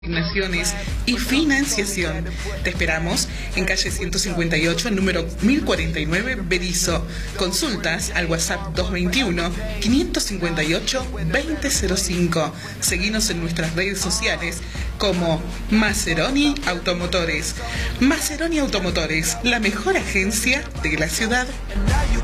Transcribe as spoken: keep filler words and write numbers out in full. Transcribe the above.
Asignaciones y financiación. Te esperamos en calle ciento cincuenta y ocho, número mil cuarenta y nueve, Berisso. Consultas al WhatsApp dos veintiuno, quinientos cincuenta y ocho, veinte cero cinco. Seguinos en nuestras redes sociales como Maceroni Automotores. Maceroni Automotores, la mejor agencia de la ciudad.